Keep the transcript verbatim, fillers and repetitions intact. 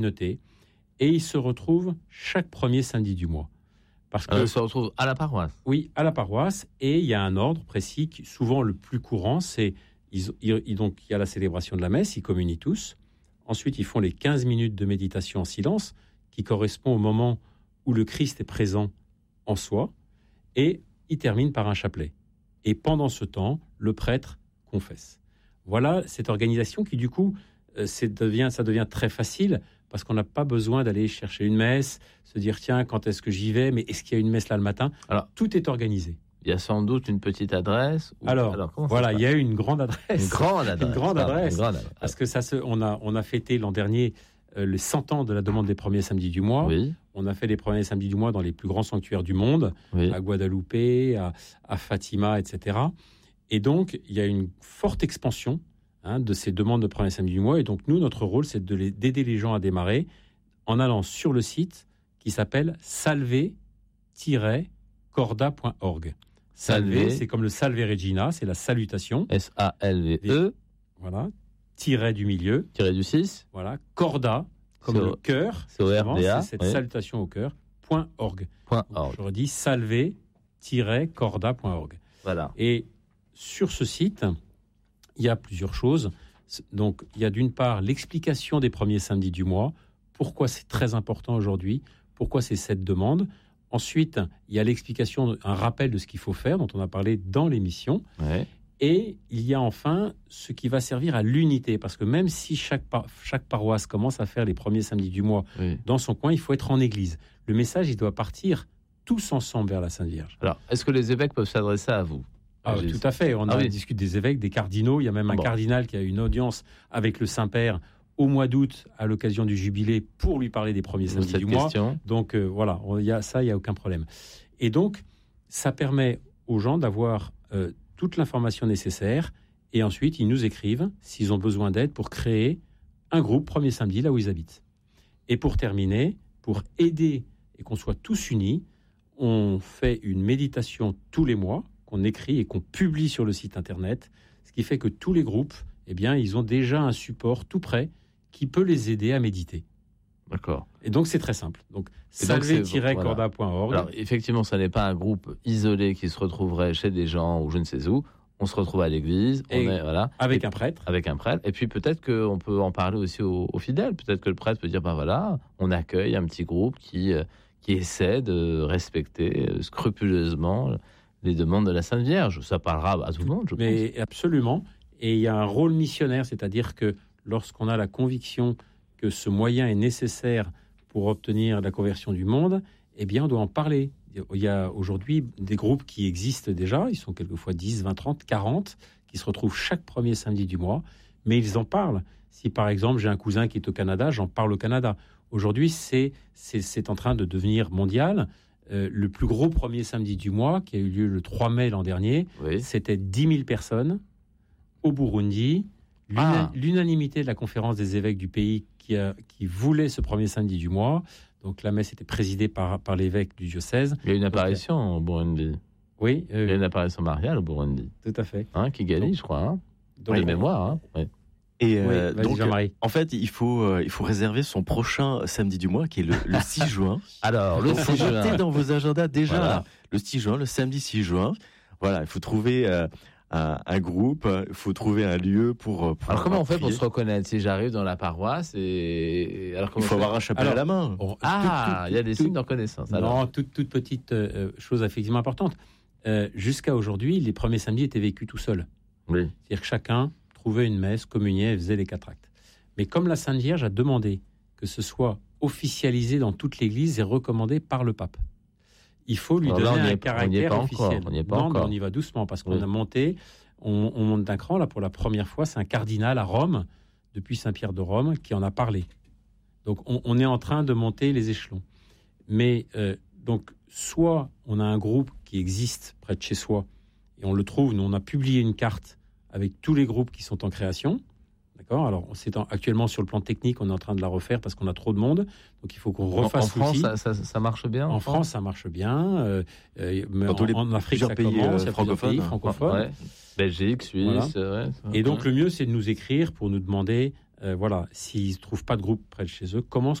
communauté et ils se retrouvent chaque premier samedi du mois. Parce que, Alors, ils se retrouvent à la paroisse. Oui, à la paroisse, et il y a un ordre précis, qui, souvent le plus courant, c'est ils, ils, donc il y a la célébration de la messe, ils communient tous. Ensuite, ils font les quinze minutes de méditation en silence, qui correspond au moment où le Christ est présent en soi, et ils terminent par un chapelet. Et pendant ce temps, le prêtre confesse. Voilà cette organisation qui, du coup, euh, c'est devient, ça devient très facile, parce qu'on n'a pas besoin d'aller chercher une messe, se dire, tiens, quand est-ce que j'y vais, mais est-ce qu'il y a une messe là le matin? Alors, tout est organisé. Il y a sans doute une petite adresse. Ou... Alors, Alors voilà, il y a une grande adresse. Une grande adresse. Une grande adresse. Une grande adresse. Parce que ça se, on a, on a fêté l'an dernier euh, les cent ans de la demande des premiers samedis du mois. Oui. On a fait les premiers samedis du mois dans les plus grands sanctuaires du monde, oui. à Guadeloupe, à, à Fatima, et cetera. Et donc, il y a une forte expansion hein, de ces demandes de premiers samedis du mois. Et donc, nous, notre rôle, c'est de les, d'aider les gens à démarrer en allant sur le site qui s'appelle salve tiret corda point org. Salve, c'est comme le Salve Regina, c'est la salutation. S A L V E. Voilà. Tiret du milieu. Tiret du six. Voilà. Corda, comme c'est le o... cœur. C'est O R D A. C'est cette oui. salutation au cœur. Point org. Point org. Je redis salve tiret corda point org. Voilà. Et sur ce site, il y a plusieurs choses. Donc, il y a d'une part l'explication des premiers samedis du mois. Pourquoi c'est très important aujourd'hui. Pourquoi c'est cette demande. Ensuite, il y a l'explication, un rappel de ce qu'il faut faire, dont on a parlé dans l'émission. Ouais. Et il y a enfin ce qui va servir à l'unité. Parce que même si chaque, par- chaque paroisse commence à faire les premiers samedis du mois oui. dans son coin, il faut être en église. Le message, il doit partir tous ensemble vers la Sainte Vierge. Alors, est-ce que les évêques peuvent s'adresser à vous ? Ah, tout à fait. On ah, a oui. discute des évêques, des cardinaux. Il y a même un bon. cardinal qui a eu une audience avec le Saint-Père au mois d'août, à l'occasion du jubilé, pour lui parler des premiers samedis du question. mois. Donc euh, voilà, il y a ça, il n'y a aucun problème. Et donc, ça permet aux gens d'avoir euh, toute l'information nécessaire, et ensuite, ils nous écrivent s'ils ont besoin d'aide pour créer un groupe premier samedi là où ils habitent. Et pour terminer, pour aider et qu'on soit tous unis, on fait une méditation tous les mois, qu'on écrit et qu'on publie sur le site internet, ce qui fait que tous les groupes, eh bien, ils ont déjà un support tout prêt qui peut les aider à méditer. D'accord. Et donc, c'est très simple. Donc, salve tiret corda point org. Alors, effectivement, ce n'est pas un groupe isolé qui se retrouverait chez des gens ou je ne sais où. On se retrouve à l'église, on est, voilà, avec et, un prêtre. Avec un prêtre. Et puis, peut-être qu'on peut en parler aussi aux, aux fidèles. Peut-être que le prêtre peut dire, ben voilà, on accueille un petit groupe qui, euh, qui essaie de respecter euh, scrupuleusement les demandes de la Sainte Vierge. Ça parlera à tout le monde, je Mais pense. Absolument. Et il y a un rôle missionnaire, c'est-à-dire que lorsqu'on a la conviction que ce moyen est nécessaire pour obtenir la conversion du monde, eh bien, on doit en parler. Il y a aujourd'hui des groupes qui existent déjà, ils sont quelquefois dix, vingt, trente, quarante, qui se retrouvent chaque premier samedi du mois, mais ils en parlent. Si, par exemple, j'ai un cousin qui est au Canada, j'en parle au Canada. Aujourd'hui, c'est, c'est, c'est en train de devenir mondial. Euh, le plus gros premier samedi du mois, qui a eu lieu le trois mai l'an dernier, oui. c'était dix mille personnes au Burundi. L'una- Ah. L'unanimité de la conférence des évêques du pays qui, a, qui voulait ce premier samedi du mois. Donc la messe était présidée par, par l'évêque du diocèse. Il y a une apparition au Burundi. Oui. Euh, Il y a une apparition mariale au Burundi. Tout à fait. Hein, qui gagne, je crois. Hein. Donc, de mémoire. Hein. Oui. Et euh, oui, donc, Jean-Marie. en fait, il faut, euh, il faut réserver son prochain samedi du mois, qui est le, le six juin. Alors, le six juin. Notez dans vos agendas déjà Voilà. le six juin, le samedi six juin. Voilà, il faut trouver euh, un, un groupe, il faut trouver un lieu pour. pour Alors, comment on fait prier. pour se reconnaître si j'arrive dans la paroisse et alors comment Il faut on fait avoir un chapelet Alors, à la main. Oh, Ah, tout- il y a des tout- signes de reconnaissance. Alors. Non, toute, toute petite euh, chose effectivement importante. Euh, jusqu'à aujourd'hui, les premiers samedis étaient vécus tout seuls. Oui. C'est-à-dire que chacun trouvait une messe, communiait et faisait les quatre actes. Mais comme la Sainte Vierge a demandé que ce soit officialisé dans toute l'Église et recommandé par le pape, il faut lui Alors là, donner on n'y un est pas- on n'y est caractère pas officiel. encore, on n'y est pas non, mais encore. on y va doucement parce qu'on Oui. a monté, on, on monte d'un cran. Là, pour la première fois, c'est un cardinal à Rome, depuis Saint-Pierre de Rome, qui en a parlé. Donc, on, on est en train de monter les échelons. Mais euh, donc, soit on a un groupe qui existe près de chez soi et on le trouve. Nous, on a publié une carte avec tous les groupes qui sont en création. D'accord. Alors, c'est en, actuellement sur le plan technique, on est en train de la refaire parce qu'on a trop de monde. Donc, il faut qu'on En, en refasse France, l'outil. ça, ça, ça marche bien. En France, ça marche bien. Euh, euh, mais Dans en, tous les- en Afrique, plusieurs ça pays, commence. euh, Il y a plusieurs francophones. pays francophones. Ouais. Belgique, Suisse. Voilà. Ouais, ça- Et donc, ouais. le mieux, c'est de nous écrire pour nous demander euh, voilà, s'ils ne trouvent pas de groupe près de chez eux, comment